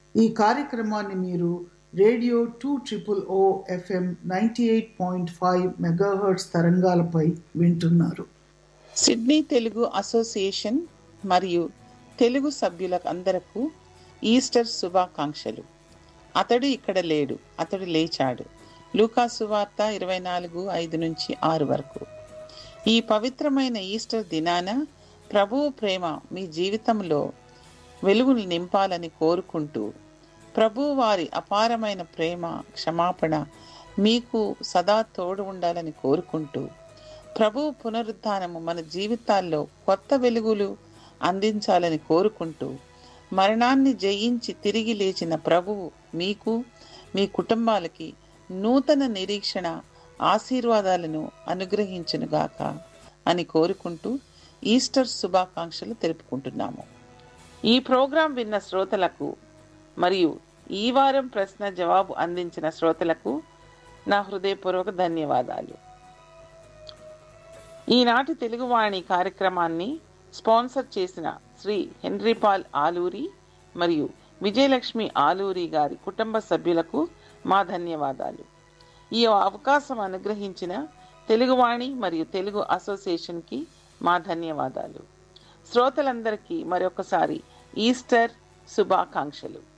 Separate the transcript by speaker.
Speaker 1: ఈ కార్యక్రమాన్ని మీరు రేడియో 2OOO FM 98.5 మెగాహెర్ట్జ్ తరంగాలపై వింటున్నారు.
Speaker 2: సిడ్నీ తెలుగు అసోసియేషన్ మరియు తెలుగు సభ్యులందరకు ఈస్టర్ శుభాకాంక్షలు. అతడు ఇక్కడ లేడు, అతడు లేచాడు. లూకా సువార్త 24:5-6 వరకు. ఈ పవిత్రమైన ఈస్టర్ దినాన ప్రభువు ప్రేమ మీ జీవితంలో వెలుగులు నింపాలని కోరుకుంటూ, ప్రభువు వారి అపారమైన ప్రేమ, క్షమాపణ మీకు సదా తోడు ఉండాలని కోరుకుంటూ, ప్రభువు పునరుద్ధానము మన జీవితాల్లో కొత్త వెలుగులు అందించాలని కోరుకుంటూ, మరణాన్ని జయించి తిరిగి లేచిన ప్రభువు మీకు, మీ కుటుంబాలకి నూతన నిరీక్షణ, ఆశీర్వాదాలను అనుగ్రహించునుగాక అని కోరుకుంటూ ఈస్టర్ శుభాకాంక్షలు తెలుపుకుంటున్నాము. ఈ ప్రోగ్రాం విన్న శ్రోతలకు మరియు ఈ వారం ప్రశ్న జవాబు అందించిన శ్రోతలకు నా హృదయపూర్వక ధన్యవాదాలు. ఈనాటి తెలుగువాణి కార్యక్రమాన్ని స్పాన్సర్ చేసిన శ్రీ హెన్రీ పాల్ ఆలూరి మరియు విజయలక్ష్మి ఆలూరి గారి కుటుంబ సభ్యులకు మా ధన్యవాదాలు. ఈ అవకాశం అనుగ్రహించిన తెలుగువాణి మరియు తెలుగు అసోసియేషన్కి మా ధన్యవాదాలు. శ్రోతలందరికీ మరొకసారి ఈస్టర్ శుభాకాంక్షలు.